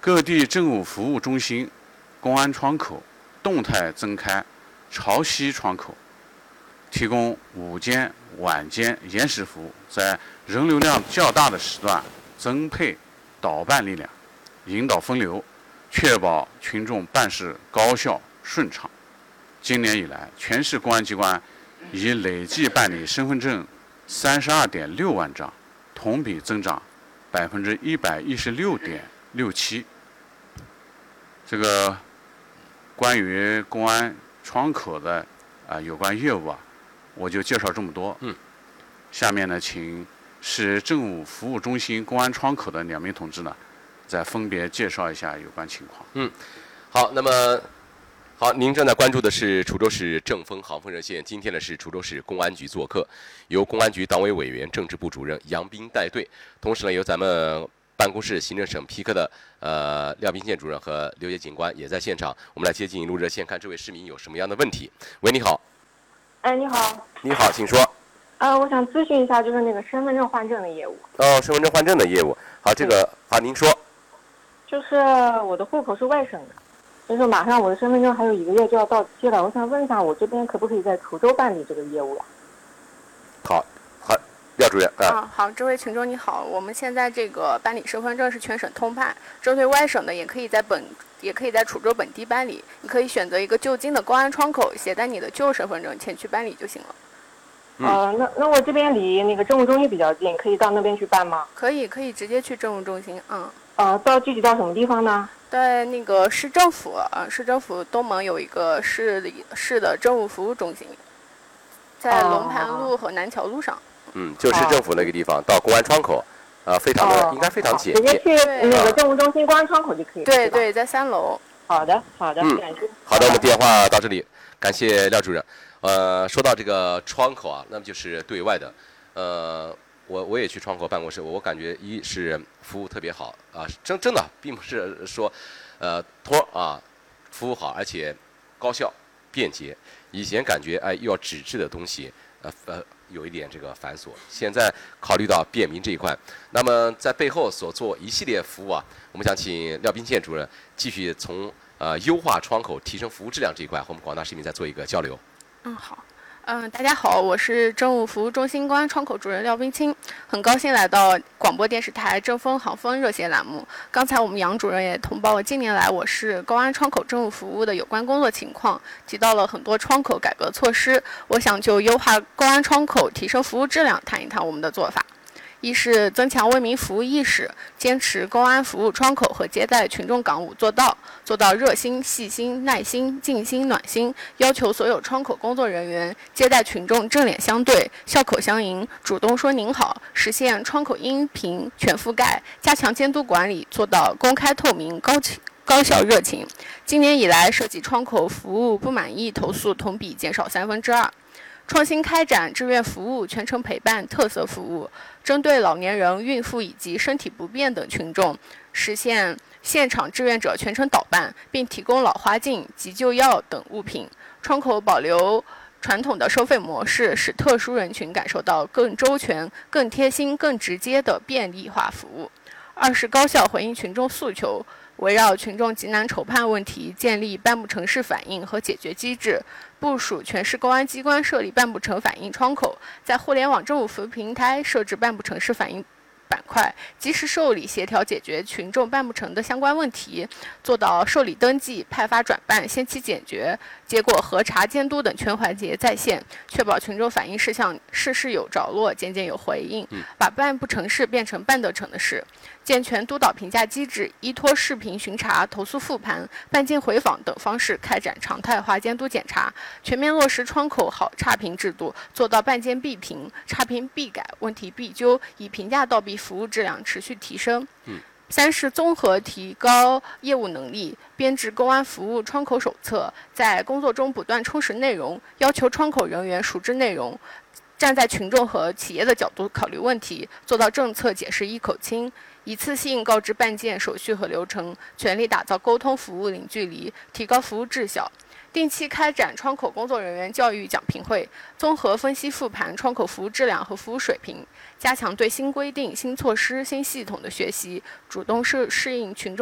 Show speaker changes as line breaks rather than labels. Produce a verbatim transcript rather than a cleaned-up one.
各地政务服务中心、公安窗口动态增开潮汐窗口，提供午间、晚间延时服务，在人流量较大的时段增配导办力量，引导分流，确保群众办事高效顺畅。今年以来，全市公安机关已累计办理身份证三十二点六万张，同比增长百分之一百一十六点六七。这个关于公安窗口的啊、呃、有关业务啊，我就介绍这么多。
嗯。
下面呢，请市政务服务中心公安窗口的两名同志呢，再分别介绍一下有关情况。
嗯，好，那么好，您正在关注的是滁州市政风航风热线。今天呢是滁州市公安局做客，由公安局党委委员、政治部主任杨斌带队，同时呢有咱们办公室行政审批科的呃廖斌建主任和刘杰警官也在现场。我们来接进一路热线，看这位市民有什么样的问题。喂，你好。
哎，你好。
你好，请说。
呃，我想咨询一下，就是那个身份证换证的业务。
哦，身份证换证的业务。好，这个好，您说。
就是我的户口是外省的，就是马上我的身份证还有一个月就要到期了，我想问一下，我这边可不可以在滁州办理这个业务呀？
好，好，廖主任啊。
啊，好，这位群众你好，我们现在这个办理身份证是全省通办，针对外省的也可以在本，也可以在滁州本地办理。你可以选择一个就近的公安窗口，携带你的旧身份证前去办理就行了。
嗯、
呃，那那我这边离那个政务中心比较近，可以到那边去办吗？
可以，可以直接去政务中心。嗯。
呃，到具体到什么地方呢？
在那个市政府，呃，市政府东门有一个市里市的政务服务中心，在龙盘路和南桥路上。
嗯，就市政府那个地方，到公安窗口，呃，非常的、哦、应该非常简
洁。直接去那个政务中心公安窗口就可以。
对对，在三楼。
好的，好的，
嗯，
感谢。
好的，我们电话到这里，感谢廖主任。呃，说到这个窗口啊，那么就是对外的，呃。我我也去窗口办公室，我感觉一是服务特别好啊，真真的并不是说，呃托啊，服务好而且高效便捷。以前感觉哎又要纸质的东西，呃呃有一点这个繁琐，现在考虑到便民这一块，那么在背后所做一系列服务啊，我们想请廖斌建主任继续从呃优化窗口、提升服务质量这一块和我们广大市民再做一个交流。
嗯，好。嗯，大家好，我是政务服务中心公安窗口主任廖冰清，很高兴来到广播电视台政风航风热线栏目。刚才我们杨主任也通报了近年来我市公安窗口政务服务的有关工作情况，提到了很多窗口改革措施。我想就优化公安窗口、提升服务质量谈一谈我们的做法。一是增强为民服务意识，坚持公安服务窗口和接待群众岗务做到，做到热心、细心、耐心、尽心、暖心，要求所有窗口工作人员接待群众正脸相对、笑口相迎、主动说您好，实现窗口音频全覆盖，加强监督管理，做到公开透明、高情高效热情。今年以来，涉及窗口服务不满意投诉同比减少三分之二。创新开展志愿服务、全程陪伴特色服务，针对老年人、孕妇以及身体不便等群众，实现现场志愿者全程导办，并提供老花镜、急救药等物品。窗口保留传统的收费模式，使特殊人群感受到更周全、更贴心、更直接的便利化服务。二是高效回应群众诉求，围绕群众急难筹判问题，建立办不成式反应和解决机制，部署全市公安机关设立办不成反应窗口，在互联网政务服务平台设置办不成式反应板块，及时受理协调解决群众办不成的相关问题，做到受理登记、派发转办、先期解决、结果核查监督等全环节在线，确保群众反映事项事事有着落、件件有回应，把办不成事变成办得成的事。健全督导评价机制，依托视频巡查、投诉复盘、办件回访等方式开展常态化监督检查，全面落实窗口好差评制度，做到办件必评、差评必改、问题必究，以评价倒逼服务质量持续提升。
嗯
三是综合提高业务能力，编制公安服务窗口手册，在工作中不断充实内容，要求窗口人员熟知内容，站在群众和企业的角度考虑问题，做到政策解释一口清，一次性告知办件手续和流程，全力打造沟通服务零距离，提高服务质效。定期开展窗口工作人员教育讲评会，综合分析复盘窗口服务质量和服务水平，加强对新规定、新措施、新系统的学习，主动适适应群众